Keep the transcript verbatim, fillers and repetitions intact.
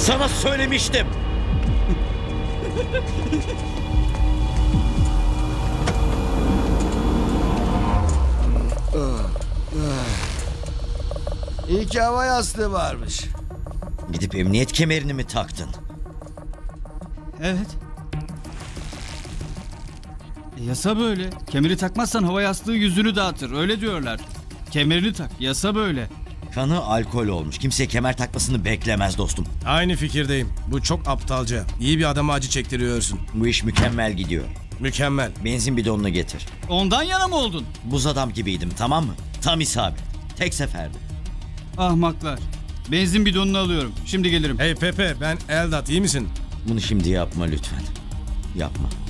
Sana söylemiştim. İyi ki hava yastığı varmış. Gidip emniyet kemerini mi taktın? Evet. E, yasa böyle. Kemeri takmazsan hava yastığı yüzünü dağıtır. Öyle diyorlar. Kemerini tak. Yasa böyle. Kanı alkol olmuş. Kimse kemer takmasını beklemez dostum. Aynı fikirdeyim. Bu çok aptalca. İyi bir adama acı çektiriyorsun. Bu iş mükemmel gidiyor. Mükemmel. Benzin bidonunu getir. Ondan yana mı oldun? Buz adam gibiydim, tamam mı? Tam isabet. Tek seferde. Ahmaklar. Benzin bidonunu alıyorum. Şimdi gelirim. Hey Pepe, ben Eldat, iyi misin? Bunu şimdi yapma lütfen. Yapma.